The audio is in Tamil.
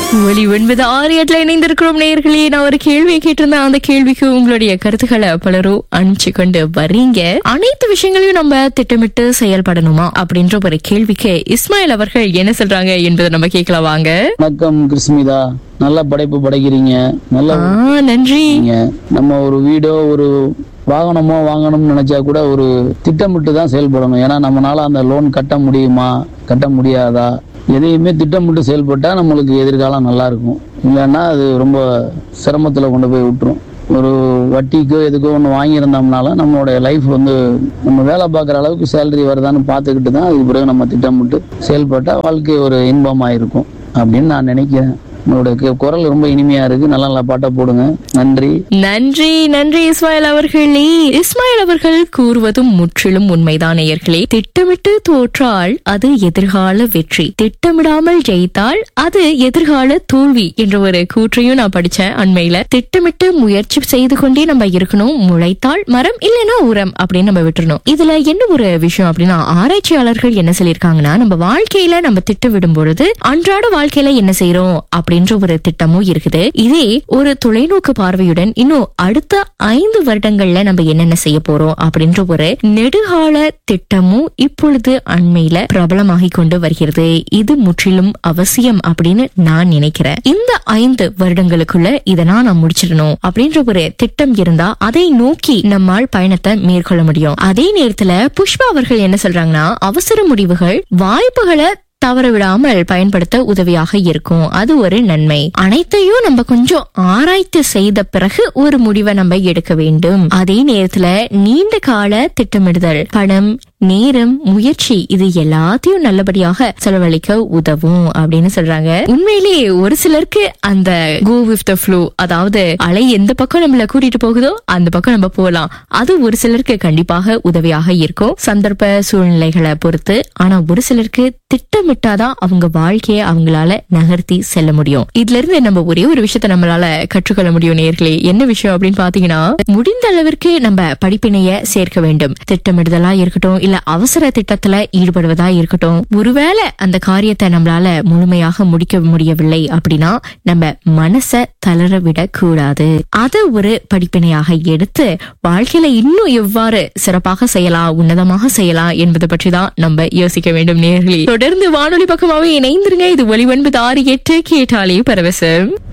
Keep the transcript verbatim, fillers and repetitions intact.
ஒலி ஒன்பது ஆறு எட்டுல இணைந்திருக்கிறோம் நேயர்களே. நான் ஒரு கேள்வியை கேட்டிருந்தேன். அந்த கேள்விக்கு உங்களுடைய கருத்துக்களை பலரும் அனுப்பிச்சு கொண்டு வர்றீங்க. அனைத்து விஷயங்களையும் நம்ம திட்டமிட்டு செயல்படணுமா அப்படின்ற ஒரு கேள்விக்கு இஸ்மாயில் அவர்கள் என்ன சொல்றாங்க என்பதை நம்ம கேட்கலாம் வாங்க. வணக்கம் கிருஷ்மிதா, நல்ல படைப்பு படைக்கிறீங்க. நல்ல நன்றி. நம்ம ஒரு வீடோ ஒரு வாகனமோ வாங்கணும்னு நினைச்சா கூட ஒரு திட்டமிட்டு தான் செயல்படணும். ஏன்னா நம்மளால அந்த லோன் கட்ட முடியுமா கட்ட முடியாதா, எதையுமே திட்டமிட்டு செயல்பட்டா நம்மளுக்கு எதிர்காலம் நல்லா இருக்கும். இல்லைன்னா அது ரொம்ப சிரமத்துல கொண்டு போய் விட்டுரும். ஒரு வட்டிக்கோ எதுக்கோ ஒன்று வாங்கியிருந்தோம்னால நம்மளுடைய லைஃப் வந்து நம்ம வேலை பார்க்குற அளவுக்கு சேலரி வருதான்னு பார்த்துக்கிட்டு தான் அதுக்கு பிறகு நம்ம திட்டமிட்டு செயல்பட்டா வாழ்க்கை ஒரு இன்பமாக இருக்கும் அப்படின்னு நான் நினைக்கிறேன். உங்களோட குரல் ரொம்ப இனிமையா இருக்கு. நல்ல நல்ல பாட்டா போடுங்க. நன்றி நன்றி நன்றி இஸ்மாயில் அவர்களே. இஸ்மாயில் அவர்கள் கூறுவதும் முற்றிலும் உண்மைதான் நேயர்களே. திட்டமிட்டு தோற்றால் அது எதிர்கால வெற்றி, திட்டமிடாமல் ஜெயித்தால் அது எதிர்கால தோல்வி என்ற ஒரு கூற்றையும் நான் படிச்சேன் அண்மையில. திட்டமிட்டு முயற்சி செய்து கொண்டே நம்ம இருக்கணும். முளைத்தால் மரம், இல்லைன்னா உரம் அப்படின்னு நம்ம விட்டுறணும். இதுல என்ன ஒரு விஷயம் அப்படின்னா, ஆராய்ச்சியாளர்கள் என்ன சொல்லியிருக்காங்கன்னா, நம்ம வாழ்க்கையில நம்ம திட்டமிடும் பொழுது அன்றாட வாழ்க்கையில என்ன செய்யறோம் அப்படி ஒரு திட்டமும் இருக்குது. இதே ஒரு தொலைநோக்கு பார்வையுடன் இன்னும் அடுத்த ஐந்து வருடங்கள்ல நம்ம என்னென்ன செய்ய போறோம் அப்படின்ற ஒரு நெடுகால திட்டமும் இப்பொழுது அண்மையில பிரபலமாகி கொண்டு வருகிறது. இது முற்றிலும் அவசியம் அப்படின்னு நான் நினைக்கிறேன். இந்த ஐந்து வருடங்களுக்குள்ள இதெல்லாம் நான் முடிச்சிடணும் அப்படின்ற ஒரு திட்டம் இருந்தா அதை நோக்கி நம்மால் பயணத்தை மேற்கொள்ள முடியும். அதே நேரத்துல புஷ்பா அவர்கள் என்ன சொல்றாங்கன்னா, அவசர முடிவுகள் வாய்ப்புகளை தவற விடாமல் பயன்படுத்த உதவியாக இருக்கும். அது ஒரு நன்மை. அனைத்தையும் நம்ம கொஞ்சம் ஆராய்ச்சி செய்த பிறகு ஒரு முடிவை நம்ம எடுக்க வேண்டும். அதே நேரத்துல நீண்ட கால திட்டமிடுதல், பணம், நேரம், முயற்சி இது எல்லாத்தையும் நல்லபடியாக செலவழிக்க உதவும் அப்படின்னு சொல்றாங்க. உண்மையிலேயே ஒரு சிலருக்கு அந்த கோ வித் த ஃப்ளோ, அதாவது அலை எந்த பக்கம் நம்மள கூட்டிட்டு போகுதோ அந்த பக்கம் நம்ம போலாம், அது ஒரு சிலருக்கு கண்டிப்பாக உதவியாக இருக்கும் சந்தர்ப்ப சூழ்நிலைகளை பொறுத்து. ஆனா ஒரு சிலருக்கு திட்டமிட்டாதான் அவங்க வாழ்க்கையை அவங்களால நகர்த்தி செல்ல முடியும். இதுல இருந்து நம்ம ஒரே ஒரு விஷயத்த நம்மளால கற்றுக்கொள்ள முடியும் நேர்களே. என்ன விஷயம் அப்படின்னு பாத்தீங்கன்னா, முடிந்த அளவிற்கு நம்ம படிப்பினைய சேர்க்க வேண்டும். திட்டமிடுதலா இருக்கட்டும், இல்ல அவசர திட்டத்துல ஈடுபடுவதா இருக்கட்டும், ஒருவேளை அந்த காரியத்தை நம்மளால முழுமையாக முடிக்க முடியவில்லை அப்படின்னா நம்ம மனசை தளர விட கூடாது. அதை ஒரு படிப்பினையாக எடுத்து வாழ்க்கையில இன்னும் எவ்வாறு சிறப்பாக செய்யலாம், உன்னதமாக செய்யலாம் என்பதை பற்றி தான் நம்ம யோசிக்க வேண்டும் நேர்களே. தொடர்ந்து வானொலி பக்கமாவே இணைந்திருங்க. இது ஒலி ஒன்பது ஆறு எட்டு கேட்டாலே பரவசம்.